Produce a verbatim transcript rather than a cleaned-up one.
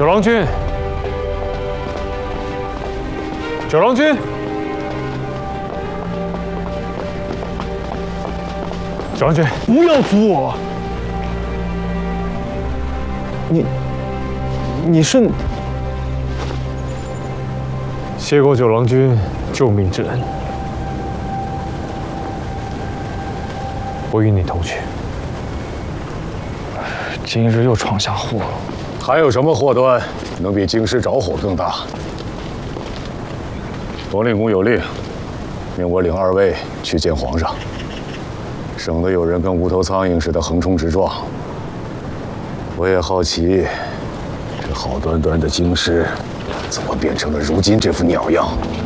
九郎君，九郎君，九郎君， 不要阻我！你，你是谢过九郎君救命之恩，我与你同去。 今日又闯下祸， 还有什么祸端能比京师着火更大？王令公有令，命我领二位去见皇上，省得有人跟无头苍蝇似的横冲直撞。我也好奇，这好端端的京师，怎么变成了如今这副鸟样？